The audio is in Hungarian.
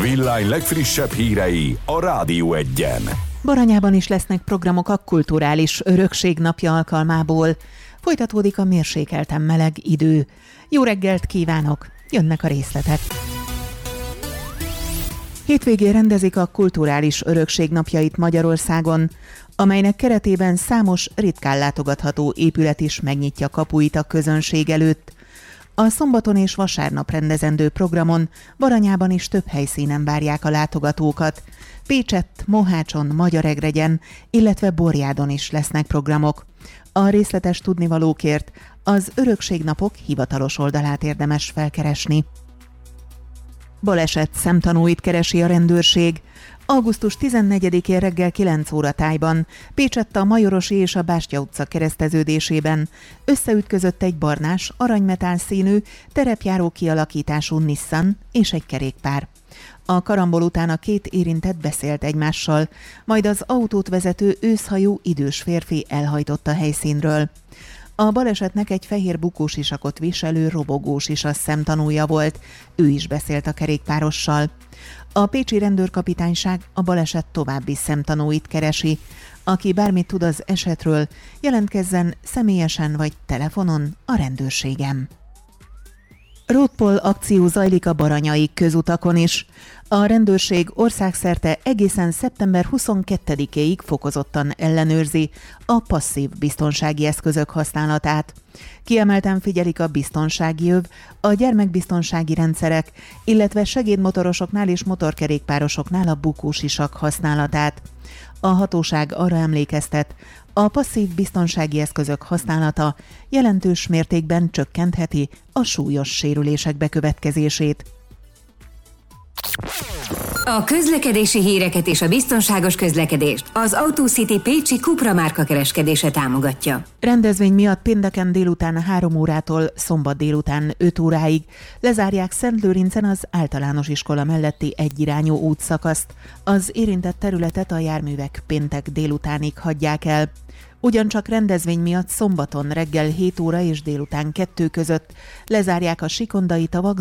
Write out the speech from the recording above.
Villány legfrissebb hírei a Rádió Egyen. Baranyában is lesznek programok a kulturális örökség napja alkalmából. Folytatódik a mérsékelten meleg idő. Jó reggelt kívánok! Jönnek a részletek. Hétvégén rendezik a kulturális örökség napjait Magyarországon, amelynek keretében számos ritkán látogatható épület is megnyitja kapuit a közönség előtt. A szombaton és vasárnap rendezendő programon Baranyában is több helyszínen várják a látogatókat. Pécsett, Mohácson, Magyaregregyen, illetve Borjádon is lesznek programok. A részletes tudnivalókért az Örökségnapok hivatalos oldalát érdemes felkeresni. Baleset szemtanúit keresi a rendőrség. Augusztus 14-én reggel 9 óra tájban Pécsett a Majorosi és a Bástya utca kereszteződésében összeütközött egy barnás, aranymetál színű, terepjáró kialakítású Nissan és egy kerékpár. A karambol után a két érintett beszélt egymással, majd az autót vezető őszhajú idős férfi elhajtott a helyszínről. A balesetnek egy fehér bukósisakot viselő robogós is a szemtanúja volt, ő is beszélt a kerékpárossal. A pécsi rendőrkapitányság a baleset további szemtanúit keresi. Aki bármit tud az esetről, jelentkezzen személyesen vagy telefonon a rendőrségem. Roadpoll akció zajlik a baranyai közutakon is. A rendőrség országszerte egészen szeptember 22-éig fokozottan ellenőrzi a passzív biztonsági eszközök használatát. Kiemelten figyelik a biztonsági öv, a gyermekbiztonsági rendszerek, illetve segédmotorosoknál és motorkerékpárosoknál a bukósisak használatát. A hatóság arra emlékeztet, a passzív biztonsági eszközök használata jelentős mértékben csökkentheti a súlyos sérülések bekövetkezését. A közlekedési híreket és a biztonságos közlekedést az AutoCity Pécsi Cupra márka kereskedése támogatja. Rendezvény miatt pénteken délután 3 órától szombat délután 5 óráig lezárják Szentlőrincen az általános iskola melletti egyirányú útszakaszt. Az érintett területet a járművek péntek délutánig hagyják el. Ugyancsak rendezvény miatt szombaton reggel 7 óra és délután 2 között lezárják a Sikondai tavak